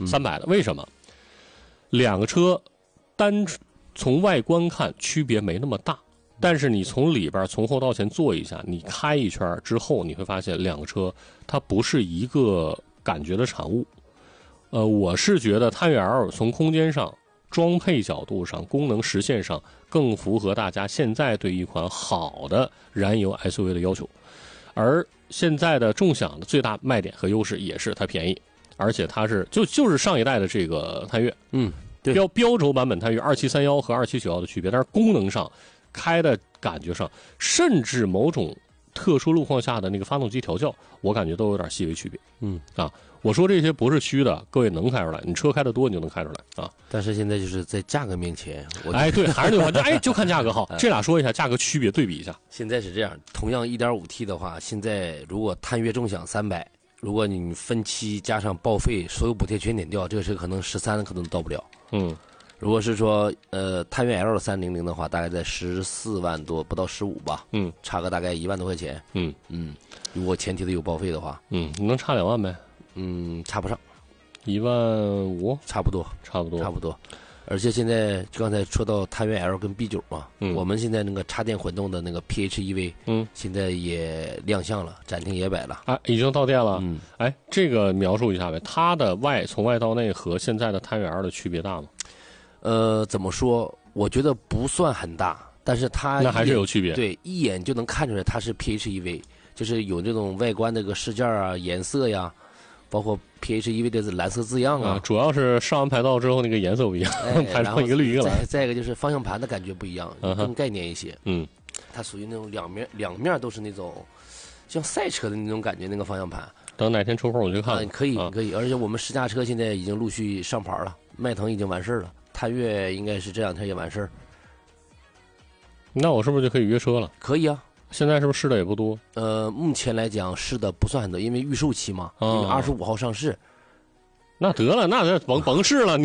300的。为什么？两个车单从外观看区别没那么大，但是你从里边从后到前坐一下，你开一圈之后，你会发现两个车它不是一个感觉的产物。我是觉得探岳 L 从空间上、装配角度上、功能实现上更符合大家现在对一款好的燃油 SUV 的要求。而现在的众享的最大卖点和优势也是它便宜，而且它是就是上一代的这个探岳，标轴版本探岳2731和2791的区别，但是功能上、开的感觉上，甚至某种特殊路况下的那个发动机调教，我感觉都有点细微区别。我说这些不是虚的，各位能开出来，你车开的多你就能开出来啊。 但是现在就是在价格面前， 对，还是那句话，就看价格好。这俩说一下价格区别，对比一下。 现在是这样，同样 1.5T 的话，现在如果探岳众享300，如果你分期加上报废，所有补贴全减掉，这个车可能13可能到不了。如果是说探岳 L 300的话，大概在14万多，不到15吧。差个大概1万多块钱。如果前提的有报废的话， 能差2万呗？ 差不上 ，15000， 差不多。而且现在就刚才说到探岳 L 跟 B9 嘛，我们现在那个插电混动的那个 PHEV，现在也亮相了，展厅也摆了啊，已经到店了。这个描述一下呗，它的从外到内和现在的探岳 L 的区别大吗？ 怎么说？我觉得不算很大，但是它那还是有区别。 对，一眼就能看出来它是 PHEV， 就是有这种外观这个饰件啊、颜色呀，包括 PHEV 的蓝色字样啊。 主要是上完牌照之后那个颜色不一样，排成一个绿一个蓝。 再一个就是方向盘的感觉不一样，更概念一些。它属于那种两面都是那种像赛车的那种感觉，那个方向盘。 等哪天抽空我去看。 可以。而且我们试驾车现在已经陆续上牌了，迈腾已经完事了。探岳应该是这两天也完事儿， 那我是不是就可以约车了？ 可以啊， 现在是不是试的也不多？ 目前来讲试的不算很多，因为预售期嘛，因为25号上市。 那得了，那甭试了，你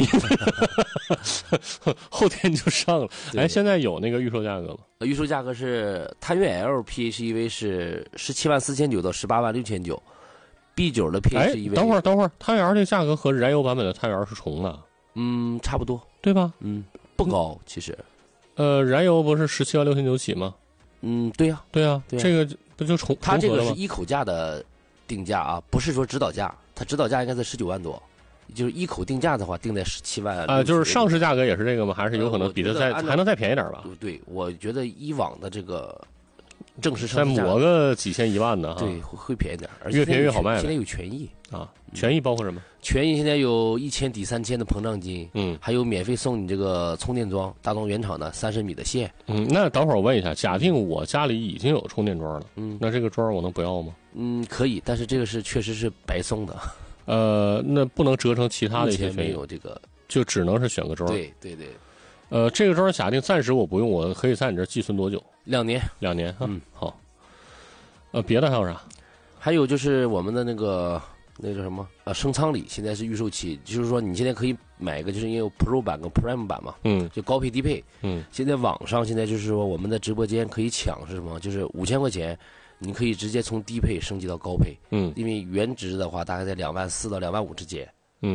后天就上了。现在有那个预售价格吗？ 预售价格是探岳 L PHEV 是174900到186900，B9 的 PHEV。 等会儿，探岳 L 这个价格和燃油版本的探岳 L 是重的。 差不多， 对吧？ 不高其实。 燃油不是176900起吗？ 对呀， 这个不就重？ 它这个是一口价的定价啊，不是说指导价，它指导价应该在19万多，就是一口定价的话定在17万。 就是上市价格也是这个吗？还是有可能比它还能再便宜点吧？ 对，我觉得以往的这个正式上市再抹个几千1万的哈， 对，会便宜点，而且越便宜越好卖。 现在有权益啊，权益包括什么？ 权益现在有1000抵3000的膨胀金，还有免费送你这个充电桩，大东原厂的30米的线。 那等会儿我问一下，假定我家里已经有充电桩了，那这个桩我能不要吗？ 可以，但是这个确实是白送的。 那不能折成其他的一些权益， 没有这个， 就只能是选个桩。 对。 这个桩假定暂时我不用，我可以在你这寄存多久 ？2年。 2年哈。好。别的还有啥？ 还有就是我们的那个叫什么升舱礼，现在是预售期，就是说你现在可以买一个，就是因为有 Pro 版跟 Prime 版嘛，就高配低配。现在网上现在就是说我们的直播间可以抢是什么？就是5000块钱，你可以直接从低配升级到高配。因为原值的话大概在2万4到2万5之间。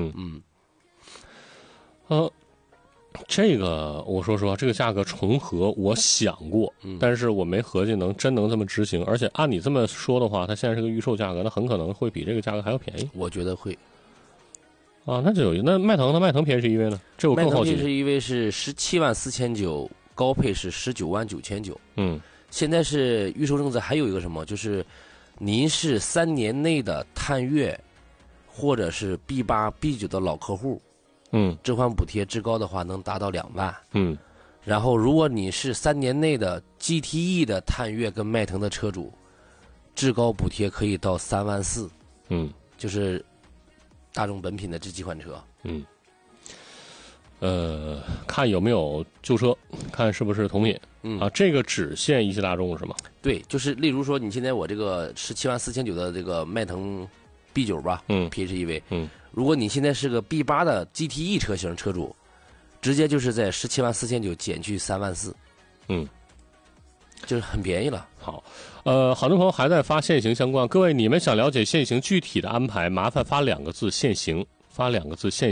这个我说实话，这个价格重合我想过，但是我没合计真能这么执行。而且按你这么说的话，它现在是个预售价格，那很可能会比这个价格还要便宜。 我觉得会。 那就有那迈腾PHEV 呢？这我更好奇。 迈腾 PHEV 是174900，高配是199900。现在是预售政策，还有一个什么，就是您是3年内的探岳或者是 B8、B9 的老客户。置换补贴至高的话能达到2万。然后如果你是3年内的 GTE 的探岳跟迈腾的车主，至高补贴可以到3万4。就是大众本品的这几款车。 看有没有旧车，看是不是同品。这个只限一汽大众是吗？ 对，就是例如说你现在我这个174900的这个迈腾 B9 吧，PHEV。如果你现在是个 B8 的 GTE 车型车主，直接就是在174900减去3万4，就是很便宜了。 好，很多朋友还在发限行相关，各位你们想了解限行具体的安排，麻烦发2个字限行，发2个字限行。